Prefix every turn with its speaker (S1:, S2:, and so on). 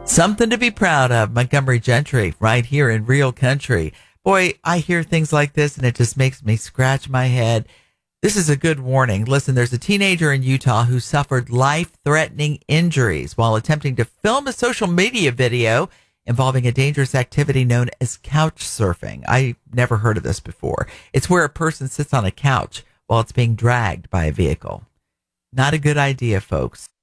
S1: Something to be proud of, Montgomery Gentry, right here in Real Country. Boy, I hear things like this and it just makes me scratch my head. This is a good warning. Listen, there's a teenager in Utah who suffered life-threatening injuries while attempting to film a social media video involving a dangerous activity known as couch surfing. I never heard of this before. It's where a person sits on a couch while it's being dragged by a vehicle. Not a good idea, folks.